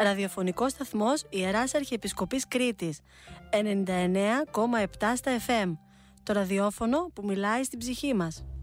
Ραδιοφωνικός σταθμός Ιεράς Αρχιεπισκοπής Κρήτης, 99,7 στα FM. Το ραδιόφωνο που μιλάει στην ψυχή μας.